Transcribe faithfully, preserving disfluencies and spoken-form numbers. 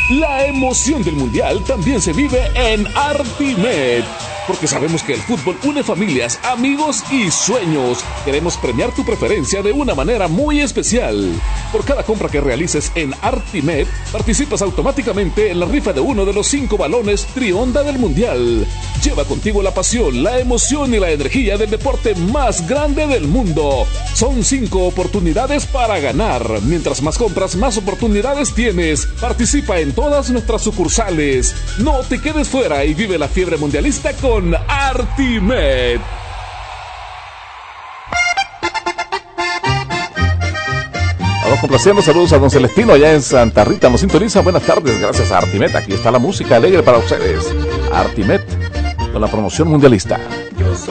La emoción del Mundial también se vive en Artimed, porque sabemos que el fútbol une familias, amigos y sueños. Queremos premiar tu preferencia de una manera muy especial. Por cada compra que realices en Artimed, participas automáticamente en la rifa de uno de los cinco balones Trionda del Mundial. Lleva contigo la pasión, la emoción y la energía del deporte más grande del mundo. Son cinco oportunidades para ganar. Mientras más compras, más oportunidades tienes. Participa en todas nuestras sucursales. No te quedes fuera y vive la fiebre mundialista con Artimed. Vamos complaciendo, saludos a don Celestino allá en Santa Rita, nos sintoniza. Buenas tardes, gracias a Artimed. Aquí está la música alegre para ustedes. Artimed con la promoción mundialista.